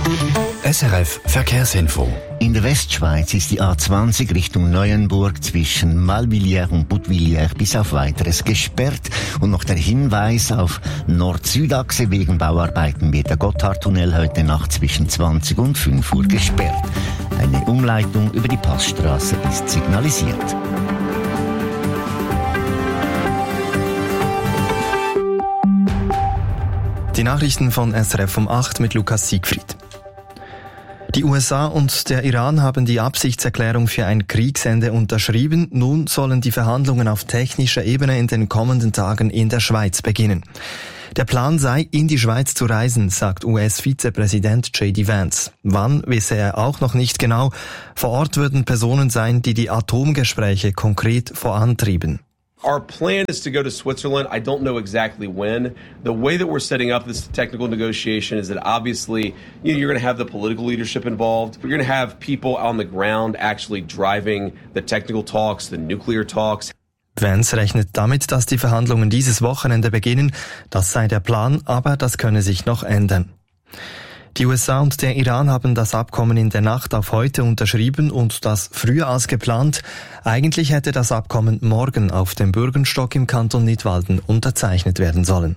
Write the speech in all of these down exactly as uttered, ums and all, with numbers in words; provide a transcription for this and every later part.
S R F Verkehrsinfo. In der Westschweiz ist die A zwanzig Richtung Neuenburg zwischen Malvilliers und Budvilliers bis auf Weiteres gesperrt. Und noch der Hinweis auf Nord-Süd-Achse: wegen Bauarbeiten wird der Gotthardtunnel heute Nacht zwischen zwanzig und fünf Uhr gesperrt. Eine Umleitung über die Passstraße ist signalisiert. Die Nachrichten von S R F um acht mit Lukas Siegfried. Die U S A und der Iran haben die Absichtserklärung für ein Kriegsende unterschrieben. Nun sollen die Verhandlungen auf technischer Ebene in den kommenden Tagen in der Schweiz beginnen. Der Plan sei, in die Schweiz zu reisen, sagt U S-Vizepräsident J D Vance. Wann, wisse er auch noch nicht genau. Vor Ort würden Personen sein, die die Atomgespräche konkret vorantrieben. Our plan is to go to Switzerland. I don't know exactly when. The way that we're setting up this technical negotiation is that obviously, you know, you're going to have the political leadership involved. We're going to have people on the ground actually driving the technical talks, the nuclear talks. Vance rechnet damit, dass die Verhandlungen dieses Wochenende beginnen. Das sei der Plan, aber das könne sich noch ändern. Die U S A und der Iran haben das Abkommen in der Nacht auf heute unterschrieben und das früher als geplant. Eigentlich hätte das Abkommen morgen auf dem Bürgenstock im Kanton Nidwalden unterzeichnet werden sollen.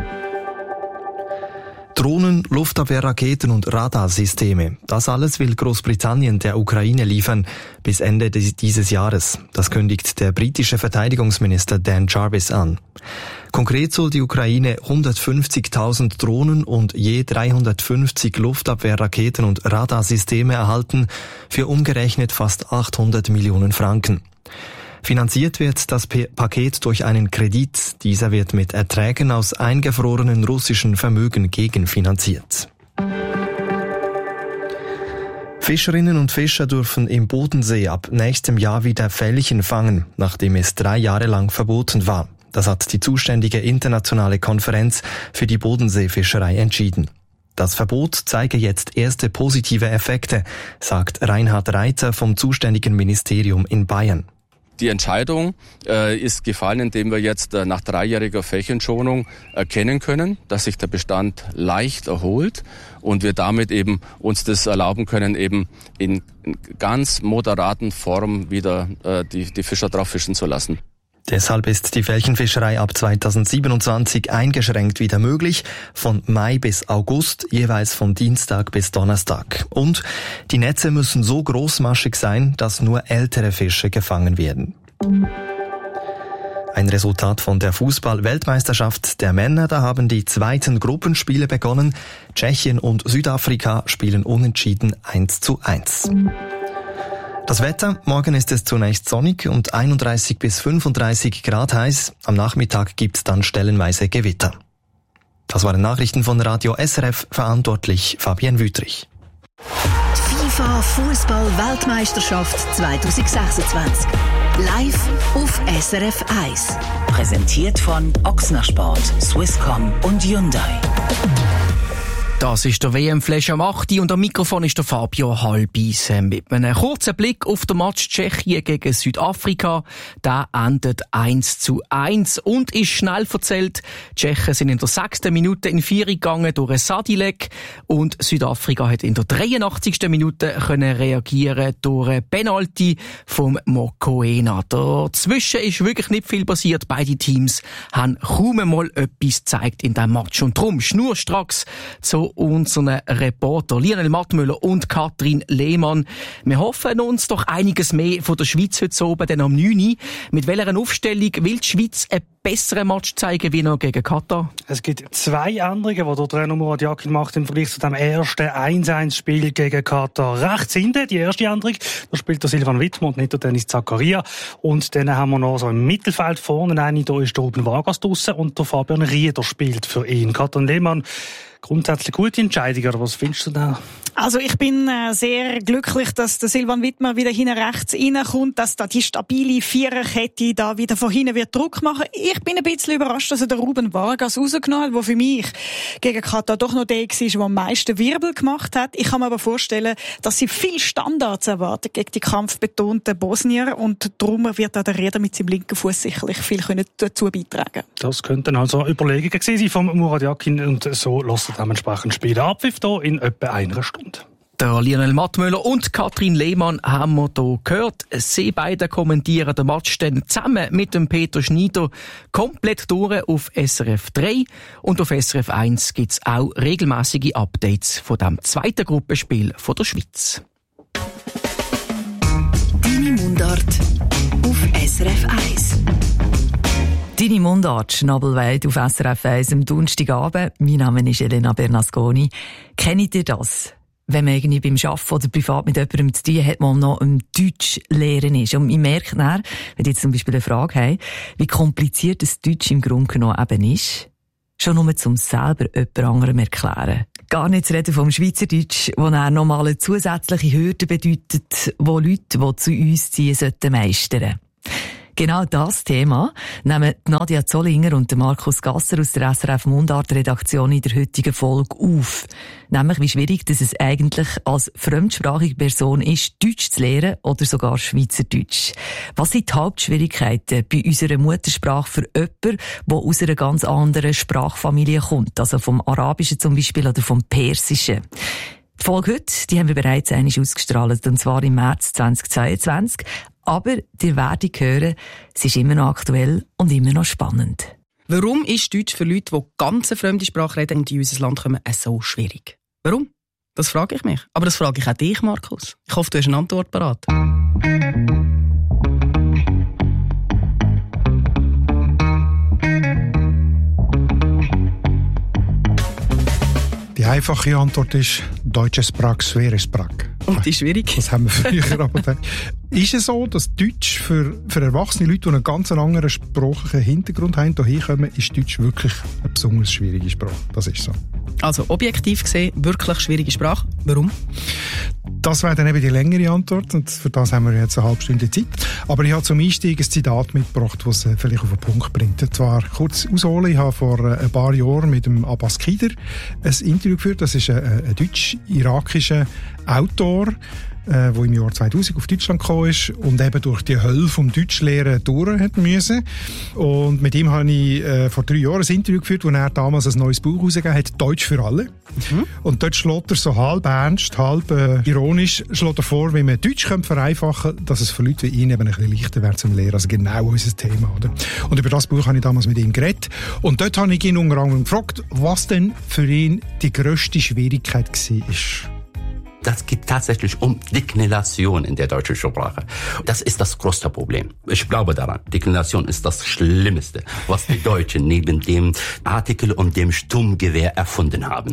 Drohnen, Luftabwehrraketen und Radarsysteme. Das alles will Großbritannien der Ukraine liefern bis Ende dieses Jahres. Das kündigt der britische Verteidigungsminister Dan Jarvis an. Konkret soll die Ukraine hundertfünfzigtausend Drohnen und je dreihundertfünfzig Luftabwehrraketen und Radarsysteme erhalten, für umgerechnet fast achthundert Millionen Franken. Finanziert wird das P- Paket durch einen Kredit. Dieser wird mit Erträgen aus eingefrorenen russischen Vermögen gegenfinanziert. Fischerinnen und Fischer dürfen im Bodensee ab nächstem Jahr wieder Felchen fangen, nachdem es drei Jahre lang verboten war. Das hat die zuständige internationale Konferenz für die Bodenseefischerei entschieden. Das Verbot zeige jetzt erste positive Effekte, sagt Reinhard Reiter vom zuständigen Ministerium in Bayern. Die Entscheidung äh, ist gefallen, indem wir jetzt äh, nach dreijähriger Flächenschonung erkennen können, dass sich der Bestand leicht erholt und wir damit eben uns das erlauben können, eben in, in ganz moderaten Form wieder äh, die, die Fischer drauf fischen zu lassen. Deshalb ist die Felchenfischerei ab zweitausendsiebenundzwanzig eingeschränkt wieder möglich, von Mai bis August, jeweils von Dienstag bis Donnerstag. Und die Netze müssen so großmaschig sein, dass nur ältere Fische gefangen werden. Ein Resultat von der Fußball-Weltmeisterschaft der Männer, da haben die zweiten Gruppenspiele begonnen. Tschechien und Südafrika spielen unentschieden eins zu eins. Das Wetter: Morgen ist es zunächst sonnig und einunddreißig bis fünfunddreißig Grad heiß. Am Nachmittag gibt's dann stellenweise Gewitter. Das waren Nachrichten von Radio S R F, verantwortlich Fabienne Wüthrich. Die FIFA Fußball-Weltmeisterschaft zweitausendsechsundzwanzig. Live auf S R F eins. Präsentiert von Ochsner Sport, Swisscom und Hyundai. Das ist der W M-Flash am acht und am Mikrofon ist der Fabio Halbisen. Mit einem kurzen Blick auf den Match Tschechien gegen Südafrika. Der endet eins zu eins und ist schnell erzählt. Die Tschechen sind in der sechsten Minute in Führung gegangen durch einen Sadilek und Südafrika hat in der dreiundachtzigsten Minute können reagieren durch einen Penalty vom Mokoena. Dazwischen ist wirklich nicht viel passiert. Beide Teams haben kaum einmal etwas gezeigt in diesem Match und darum schnurstracks zu unseren Reporter Lionel Mattmüller und Katrin Lehmann. Wir hoffen uns doch einiges mehr von der Schweiz heute oben, denn am neun Uhr. Mit welcher Aufstellung will die Schweiz einen besseren Match zeigen wie noch gegen Katar? Es gibt zwei Änderungen, die der Trainer Murat Yakin macht im Vergleich zu dem ersten eins eins Spiel gegen Katar. Rechts hinten, die erste Änderung, da spielt der Silvan Wittmer und nicht der Dennis Zakaria. Und dann haben wir noch so im Mittelfeld vorne eine, da ist der Ruben Vargas draussen und der Fabian Rieder spielt für ihn. Katrin Lehmann, grundsätzlich gute Entscheidung, oder was findest du da? Also ich bin äh, sehr glücklich, dass der Silvan Widmer wieder hinten rechts reinkommt, dass da die stabile Viererkette da wieder von hinten wird Druck machen. Ich bin ein bisschen überrascht, dass er den Ruben Vargas rausgenommen hat, der für mich gegen Katar doch noch der war, der am meisten Wirbel gemacht hat. Ich kann mir aber vorstellen, dass sie viel Standards erwarten gegen die kampfbetonten Bosnier und darum wird auch der Rieder mit seinem linken Fuß sicherlich viel können dazu beitragen. Das könnten also Überlegungen gewesen sein vom Murat Yakin und so lässt er dementsprechend spielen. Abpfiff hier in etwa einer Stunde. Der Lionel Mattmüller und Katrin Lehmann haben wir hier gehört. Sie beide kommentieren den Match dann zusammen mit dem Peter Schneider komplett durch auf S R F drei. Und auf S R F eins gibt es auch regelmäßige Updates von dem zweiten Gruppenspiel von der Schweiz. Deine Mundart auf S R F eins. Deine Mundart, Schnabelweit auf S R F eins am Donnerstagabend. Mein Name ist Elena Bernasconi. Kennt ihr das? Wenn man irgendwie beim Arbeiten oder privat mit jemandem zu tun hat, man noch im Deutsch lernen ist. Und ich merke dann, wenn ich jetzt zum Beispiel eine Frage habe, wie kompliziert das Deutsch im Grunde genommen eben ist, schon nur zum selber jemand anderem erklären. Gar nicht zu reden vom Schweizerdeutsch, wo dann nochmal eine zusätzliche Hürde bedeutet, wo Leute, die zu uns ziehen, sollten meistern. Genau das Thema nehmen Nadia Zollinger und Markus Gasser aus der S R F Mundart-Redaktion in der heutigen Folge auf. Nämlich, wie schwierig dass es eigentlich als fremdsprachige Person ist, Deutsch zu lernen oder sogar Schweizerdeutsch. Was sind die Hauptschwierigkeiten bei unserer Muttersprache für jemanden, der aus einer ganz anderen Sprachfamilie kommt, also vom Arabischen zum Beispiel oder vom Persischen? Die Folge heute, die haben wir bereits einmal ausgestrahlt, und zwar im März zweitausendzweiundzwanzig. Aber ihr werdet hören, es ist immer noch aktuell und immer noch spannend. Warum ist Deutsch für Leute, die ganz eine fremde Sprache reden und in unser Land kommen, so schwierig? Warum? Das frage ich mich. Aber das frage ich auch dich, Markus. Ich hoffe, du hast eine Antwort parat. Die einfache Antwort ist «Deutsche Sprache, schwere Sprache». Und die schwierig? Das haben wir früher aber. Ist es so, dass Deutsch für, für erwachsene Leute, die einen ganz anderen sprachlichen Hintergrund haben, hierher kommen, ist Deutsch wirklich eine besonders schwierige Sprache? Das ist so. Also objektiv gesehen, wirklich schwierige Sprache. Warum? Das wäre dann eben die längere Antwort und für das haben wir jetzt eine halbe Stunde Zeit. Aber ich habe zum Einstieg ein Zitat mitgebracht, das es vielleicht auf den Punkt bringt. Und zwar kurz ausholen, ich habe vor ein paar Jahren mit dem Abbas Kider ein Interview geführt. Das ist ein, ein deutsch-irakischer Autor, der im Jahr zweitausend auf Deutschland gekommen ist und eben durch die Hölle vom Deutschlehren durch hat müssen. Und mit ihm habe ich äh, vor drei Jahren ein Interview geführt, wo er damals ein neues Buch herausgegeben hat, «Deutsch für alle». Mhm. Und dort schlägt er so halb ernst, halb äh, ironisch schlägt er vor, wie man Deutsch könnte vereinfachen könnte, dass es für Leute wie ihn eben ein bisschen leichter wäre zum Lehren. Also genau unser Thema, oder? Und über das Buch habe ich damals mit ihm geredet. Und dort habe ich ihn unter anderem gefragt, was denn für ihn die grösste Schwierigkeit war. Das geht tatsächlich um Deklination in der deutschen Sprache. Das ist das größte Problem. Ich glaube daran. Deklination ist das Schlimmste, was die Deutschen neben dem Artikel und dem Sturmgewehr erfunden haben.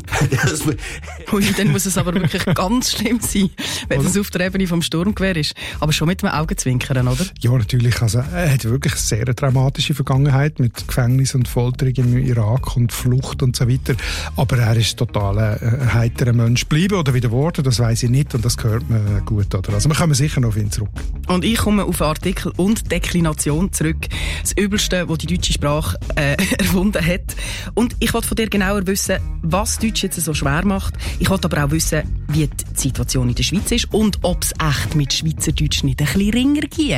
Ui, dann muss es aber wirklich ganz schlimm sein, wenn es auf der Ebene vom Sturmgewehr ist. Aber schon mit einem Augenzwinkern, oder? Ja, natürlich. Also, er hat wirklich eine sehr dramatische Vergangenheit mit Gefängnis und Folterung im Irak und Flucht und so weiter. Aber er ist total ein heiterer Mensch geblieben oder wieder geworden. Das weiss ich nicht und das gehört mir gut. Oder? Also wir kommen sicher noch auf ihn zurück. Und ich komme auf Artikel und Deklination zurück. Das Übelste, was die deutsche Sprache äh, erfunden hat. Und ich wollte von dir genauer wissen, was Deutsch jetzt so schwer macht. Ich wollte aber auch wissen, wie die Situation in der Schweiz ist und ob es echt mit Schweizerdeutsch nicht ein bisschen ringer geht.